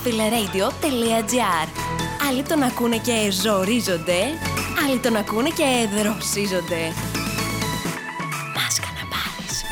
www.fileradio.gr. Άλλοι τον ακούνε και ζορίζονται, άλλοι τον ακούνε και δροσίζονται.